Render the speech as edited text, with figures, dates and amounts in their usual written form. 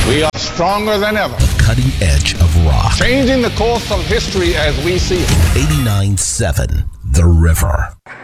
We are stronger than ever. The cutting edge of rock. Changing the course of history as we see it. 89.7 The River.